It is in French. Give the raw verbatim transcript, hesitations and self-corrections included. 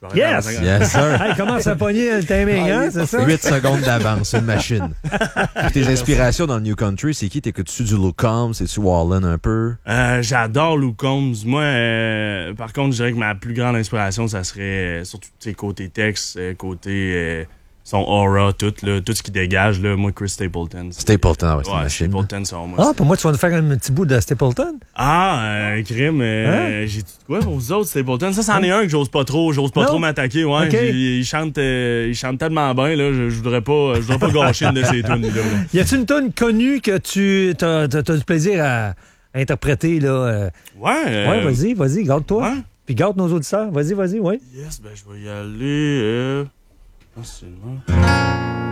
Yes! Yes, sir. Hey, commence à pogner le timing, hein, c'est ça? huit secondes d'avance, une machine. Puis tes inspirations dans le New Country, c'est qui? T'écoutes-tu du Luke Combs? C'est-tu Wallen un peu? Euh, j'adore Luke Combs. Moi, euh, par contre, je dirais que ma plus grande inspiration, ça serait euh, surtout côté texte, euh, côté euh, son aura, tout, là, tout ce qui dégage. Là, moi, Chris Stapleton. Stapleton, ouais, c'est une ouais, machine. Stapleton, c'est moi. Ah, pour moi, tu vas nous faire un petit bout de Stapleton? Ah, euh, crime. Euh, Hein? J'ai dit quoi pour vous autres, Stapleton? Ça, c'en est un que j'ose pas trop. J'ose pas Non? trop m'attaquer. Ouais, Okay. il, il, chante, euh, il chante tellement bien, là. Je, je voudrais pas, je voudrais pas gâcher une de ses tunes, là. Y a-tu une tune connue que tu as, du plaisir à interpréter, là? euh? Ouais. Euh, Ouais, vas-y, vas-y, garde-toi. Ouais. Puis garde nos auditeurs. Vas-y, vas-y, ouais. Yes, ben, je vais y aller. Euh... Ah, c'est le nom.